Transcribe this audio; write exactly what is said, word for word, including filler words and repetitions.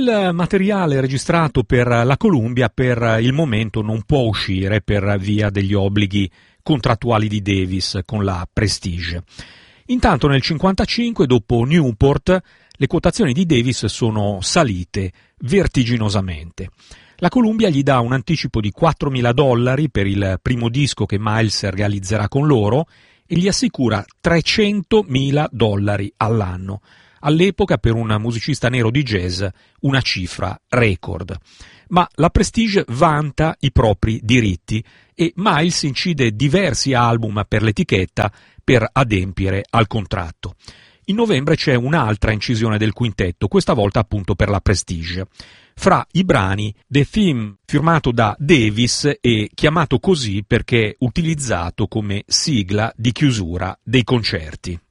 Il materiale registrato per la Columbia per il momento non può uscire per via degli obblighi contrattuali di Davis con la Prestige. Intanto nel cinquantacinque, dopo Newport, le quotazioni di Davis sono salite vertiginosamente. La Columbia gli dà un anticipo di quattromila dollari per il primo disco che Miles realizzerà con loro e gli assicura trecentomila dollari all'anno. All'epoca per un musicista nero di jazz una cifra record. Ma la Prestige vanta i propri diritti e Miles incide diversi album per l'etichetta per adempiere al contratto. In novembre c'è un'altra incisione del quintetto, questa volta appunto per la Prestige. Fra i brani The Theme, firmato da Davis e chiamato così perché utilizzato come sigla di chiusura dei concerti.